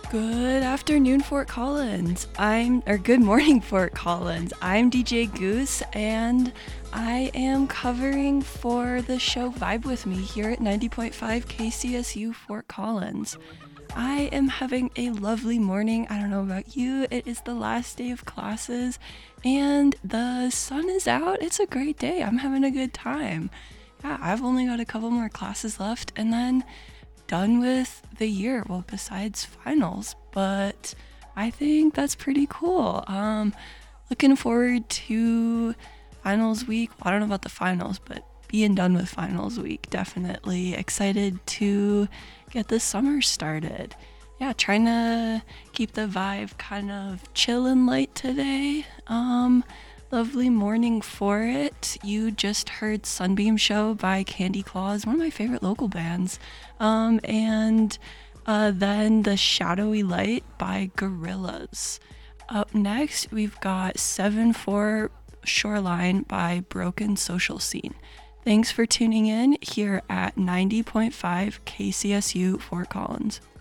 Good afternoon, Fort Collins. Good morning, Fort Collins. I'm DJ Goose, and I am covering for the show Vibe with Me here at 90.5 KCSU Fort Collins. I am having a lovely morning. I don't know about you. It is the last day of classes, and the sun is out. It's a great day. I'm having a good time. Yeah, I've only got a couple more classes left, and then done with the year. Well, besides finals, but I think that's pretty cool. Looking forward to finals week. Well, I don't know about the finals, but being done with finals week, definitely excited to get the summer started. Yeah, trying to keep the vibe kind of chill and light today. Lovely morning for it. You just heard Sunbeam Show by Candy Claus, one of my favorite local bands. And then The Shadowy Light by Gorillaz. Up next, we've got 7-4 Shoreline by Broken Social Scene. Thanks for tuning in here at 90.5 KCSU Fort Collins.